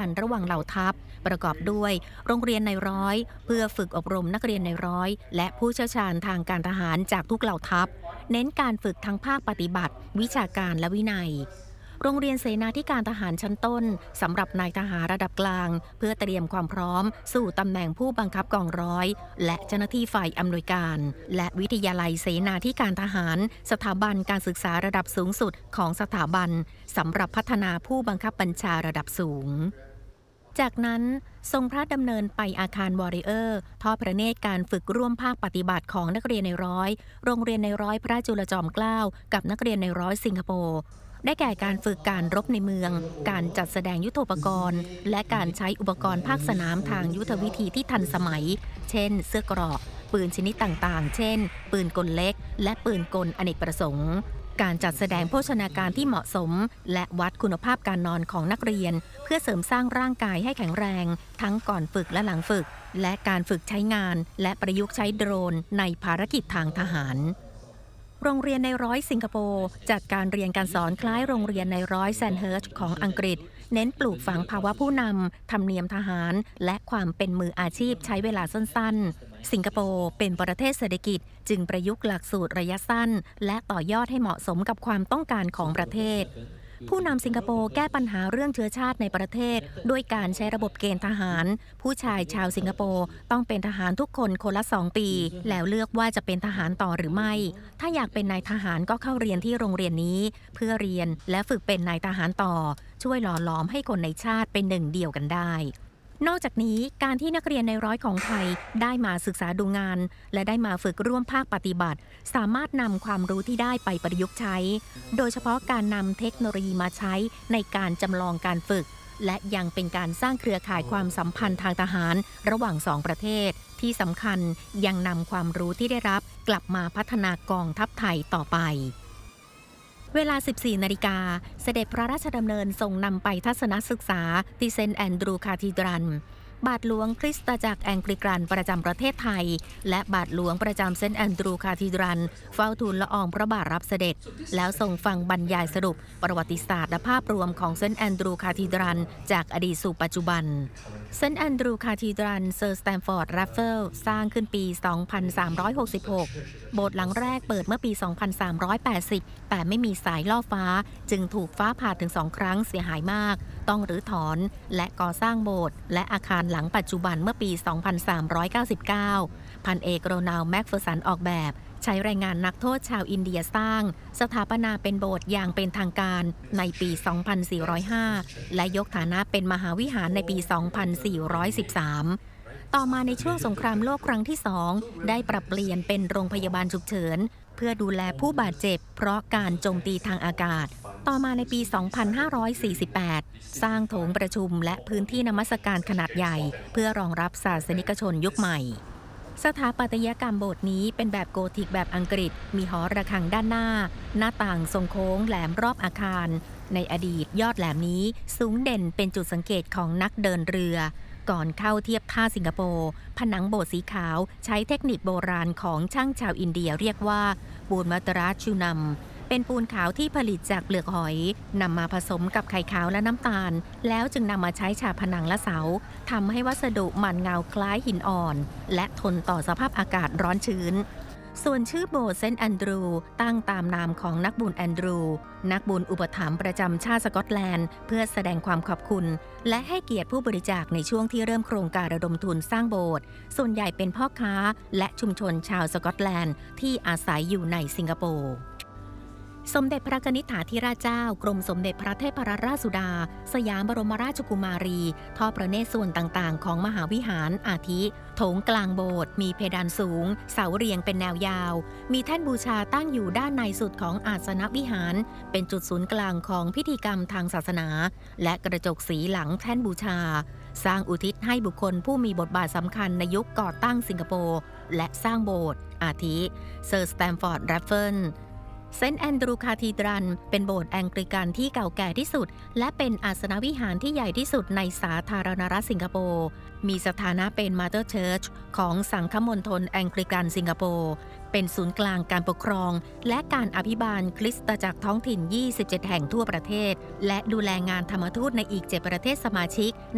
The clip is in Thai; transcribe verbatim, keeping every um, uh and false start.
ระหว่างเหล่าทัพประกอบด้วยโรงเรียนนายร้อยเพื่อฝึกอบรมนักเรียนนายร้อยและผู้เชี่ยวชาญทางการทหารจากทุกเหล่าทัพเน้นการฝึกทั้งภาคปฏิบัติวิชาการและวินัยโรงเรียนเสนาธิการทหารชั้นต้นสำหรับนายทหารระดับกลางเพื่อเตรียมความพร้อมสู่ตำแหน่งผู้บังคับกองร้อยและเจ้าหน้าที่ฝ่ายอำนวยการและวิทยาลัยเสนาธิการทหารสถาบันการศึกษาระดับสูงสุดของสถาบันสำหรับพัฒนาผู้บังคับบัญชาระดับสูงจากนั้นทรงพระดำเนินไปอาคารวอริเออร์ทอดพระเนตรการฝึกร่วมภาคปฏิบัติของนักเรียนในร้อยโรงเรียนในร้อยพระจุลจอมเกล้ากับนักเรียนในร้อยสิงคโปร์ได้แก่การฝึกการรบในเมืองการจัดแสดงยุทโธปกรณ์และการใช้อุปกรณ์ภาคสนามทางยุทธวิธีที่ทันสมัยเช่นเสื้อเกราะปืนชนิดต่างๆเช่นปืนกลเล็กและปืนกลอเนกประสงค์การจัดแสดงโภชนาการที่เหมาะสมและวัดคุณภาพการนอนของนักเรียนเพื่อเสริมสร้างร่างกายให้แข็งแรงทั้งก่อนฝึกและหลังฝึกและการฝึกใช้งานและประยุกต์ใช้โดรนในภารกิจทางทหารโรงเรียนในร้อยสิงคโปร์จัดการเรียนการสอนคล้ายโรงเรียนในร้อยแซนเฮิร์ชของอังกฤษเน้นปลูกฝังภาวะผู้นำธรรมเนียมทหารและความเป็นมืออาชีพใช้เวลาสั้นๆสิงคโปร์เป็นประเทศเศรษฐกิจจึงประยุกต์หลักสูตรระยะสั้นและต่อยอดให้เหมาะสมกับความต้องการของประเทศผู้นำสิงคโปร์แก้ปัญหาเรื่องเชื้อชาติในประเทศด้วยการใช้ระบบเกณฑ์ทหารผู้ชายชาวสิงคโปร์ต้องเป็นทหารทุกคนคนละสองปีแล้วเลือกว่าจะเป็นทหารต่อหรือไม่ถ้าอยากเป็นนายทหารก็เข้าเรียนที่โรงเรียนนี้เพื่อเรียนและฝึกเป็นนายทหารต่อช่วยหล่อหลอมให้คนในชาติเป็นหนึ่งเดียวกันได้นอกจากนี้การที่นักเรียนในร้อยของไทยได้มาศึกษาดูงานและได้มาฝึกร่วมภาคปฏิบัติสามารถนำความรู้ที่ได้ไปประยุกต์ใช้โดยเฉพาะการนำเทคโนโลยีมาใช้ในการจำลองการฝึกและยังเป็นการสร้างเครือข่ายความสัมพันธ์ทางทหารระหว่างสองประเทศที่สำคัญยังนำความรู้ที่ได้รับกลับมาพัฒนากองทัพไทยต่อไปเวลา สิบสี่ นาฬิกาเสด็จพระราชดำเนินทรงนำไปทัศนศึกษาที่เซนต์แอนดรูว์คาธีดรัลบาทหลวงคริสตจักรแองกลิกันประจำประเทศไทยและบาทหลวงประจำเซนต์แอนดรูว์คาธีดรัลเฝ้าทูลละอองพระบาทรับเสด็จแล้วทรงฟังบรรยายสรุปประวัติศาสตร์และภาพรวมของเซนต์แอนดรูว์คาธีดรัลจากอดีตสู่ปัจจุบันเซนต์แอนดรูว์คาธีดรัลเซอร์สแตมฟอร์ดแรฟเฟิลสร้างขึ้นปี สองพันสามร้อยหกสิบหก โบสถ์หลังแรกเปิดเมื่อปี สองพันสามร้อยแปดสิบ แต่ไม่มีสายล่อฟ้าจึงถูกฟ้าผ่าถึงสองครั้งเสียหายมากต้องรื้อถอนและก่อสร้างโบสถ์และอาคารหลังปัจจุบันเมื่อปี สองพันสามร้อยเก้าสิบเก้า พันเอกโรนัลด์แม็กเฟอร์สันออกแบบใช้แรงงานนักโทษชาวอินเดียสร้างสถาปนาเป็นโบสถ์อย่างเป็นทางการในปี สองพันสี่ร้อยห้า และยกฐานะเป็นมหาวิหารในปี สองพันสี่ร้อยสิบสาม ต่อมาในช่วงสงครามโลกครั้งที่สองได้ปรับเปลี่ยนเป็นโรงพยาบาลฉุกเฉินเพื่อดูแลผู้บาดเจ็บเพราะการโจมตีทางอากาศต่อมาในปี สองพันห้าร้อยสี่สิบแปด สร้างโถงประชุมและพื้นที่นมัสการขนาดใหญ่เพื่อรองรับศาสนิกชนยุคใหม่สถาปัตยกรรมโบสถ์นี้เป็นแบบโกธิกแบบอังกฤษมีหอระฆังด้านหน้าหน้าต่างทรงโค้งแหลมรอบอาคารในอดีตยอดแหลมนี้สูงเด่นเป็นจุดสังเกตของนักเดินเรือก่อนเข้าเทียบท่าสิงคโปร์ผนังโบสถ์สีขาวใช้เทคนิคโบราณของช่างชาวอินเดียเรียกว่าปูนมัตราชูนัมเป็นปูนขาวที่ผลิตจากเปลือกหอยนำมาผสมกับไข่ขาวและน้ำตาลแล้วจึงนำมาใช้ฉาบผนังและเสาทำให้วัสดุมันเงาคล้ายหินอ่อนและทนต่อสภาพอากาศร้อนชื้นส่วนชื่อโบสถ์เซนต์แอนดรูว์ตั้งตามนามของนักบุญแอนดรูว์นักบุญอุปถัมภ์ประจำชาติสกอตแลนด์เพื่อแสดงความขอบคุณและให้เกียรติผู้บริจาคในช่วงที่เริ่มโครงการระดมทุนสร้างโบสถ์ส่วนใหญ่เป็นพ่อค้าและชุมชนชาวสกอตแลนด์ที่อาศัยอยู่ในสิงคโปร์สมเด็จพระกนิษฐาธิราชเจ้ากรมสมเด็จพระเทพรัตนราชสุดาสยามบรมราชกุมารีทอดพระเนตรส่วนต่างๆของมหาวิหารอาทิโถงกลางโบสถ์มีเพดานสูงเสาเรียงเป็นแนวยาวมีแท่นบูชาตั้งอยู่ด้านในสุดของอาสนวิหารเป็นจุดศูนย์กลางของพิธีกรรมทางศาสนาและกระจกสีหลังแท่นบูชาสร้างอุทิศให้บุคคลผู้มีบทบาทสำคัญในยุคก่อตั้งสิงคโปร์และสร้างโบสถ์อาทิเซอร์สแตมฟอร์ดแรฟเฟิลเซนต์แอนดรูว์คาธีดรัลเป็นโบสถ์แองกลิกันที่เก่าแก่ที่สุดและเป็นอาสนวิหารที่ใหญ่ที่สุดในสาธารณรัฐสิงคโปร์มีสถานะเป็น Mother Church ของสังฆมณฑลแองกลิกันสิงคโปร์เป็นศูนย์กลางการปกครองและการอภิบาลคริสตจักรท้องถิ่นยี่สิบเจ็ดแห่งทั่วประเทศและดูแลงานธรรมทูตในอีกเจ็ดประเทศสมาชิก